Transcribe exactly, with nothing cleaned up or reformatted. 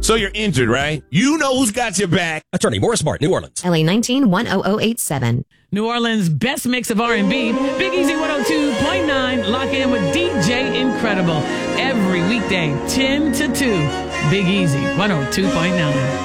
So you're injured, right? You know who's got your back. Attorney Morris Martin, New Orleans. L A nineteen one oh oh eight seven. New Orleans' best mix of R and B. Big Easy one oh two point nine. Lock in with D J Incredible. Every weekday, ten to two. Big Easy one oh two point nine.